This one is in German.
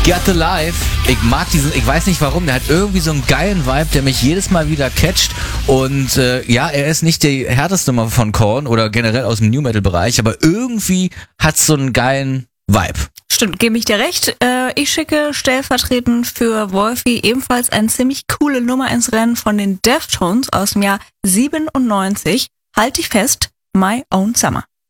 Got the Life. Ich mag diesen, ich weiß nicht warum, der hat irgendwie so einen geilen Vibe, der mich jedes Mal wieder catcht. Und ja, er ist nicht die härteste Nummer von Korn oder generell aus dem New Metal Bereich, aber irgendwie hat's so einen geilen Vibe. Stimmt, gebe ich dir recht. Ich schicke stellvertretend für Wolfi ebenfalls eine ziemlich coole Nummer ins Rennen von den Deftones aus dem Jahr 97. Halt dich fest, My Own Summer.